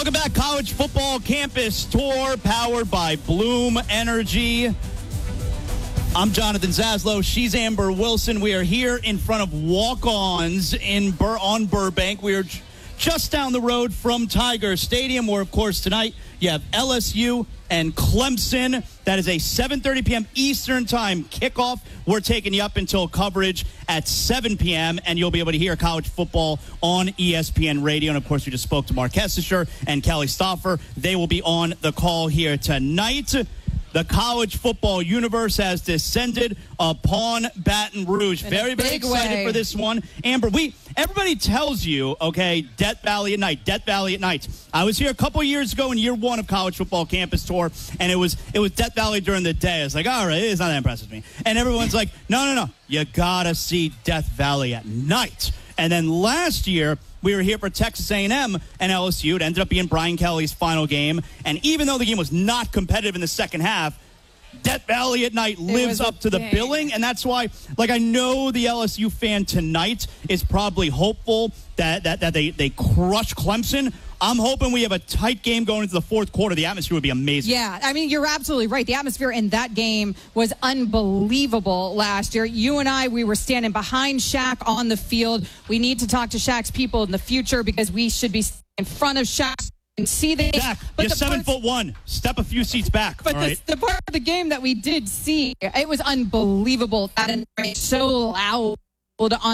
Welcome back, College Football Campus Tour, powered by Bloom Energy. I'm Jonathan Zaslow. She's Amber Wilson. We are here in front of Walk-Ons on Burbank. We are just down the road from Tiger Stadium, where, of course, tonight you have LSU and Clemson. That is a 7:30 p.m. Eastern Time kickoff. We're taking you up until coverage at 7 p.m., and you'll be able to hear college football on ESPN Radio. And, of course, we just spoke to Mark Hessischer and Kelly Stauffer. They will be on the call here tonight. The college football universe has descended upon Baton Rouge. Very excited for this one. Amber, everybody tells you, okay, Death Valley at night, Death Valley at night. I was here a couple years ago in year one of College Football Campus Tour, and it was Death Valley during the day. I was like, all right, it's not that impressive to me. And everyone's like, no, you got to see Death Valley at night. And then last year, we were here for Texas A&M and LSU. It ended up being Brian Kelly's final game. And even though the game was not competitive in the second half, Death Valley at night lives up to the billing. And that's why, I know the LSU fan tonight is probably hopeful that they crush Clemson. I'm hoping we have a tight game going into the fourth quarter. The atmosphere would be amazing. Yeah, I mean, you're absolutely right. The atmosphere in that game was unbelievable last year. You and I, we were standing behind Shaq on the field. We need to talk to Shaq's people in the future because we should be in front of Shaq and see the game. Zach, you're 7'1". Step a few seats back. But the part of the game that we did see, it was unbelievable. That environment so loud on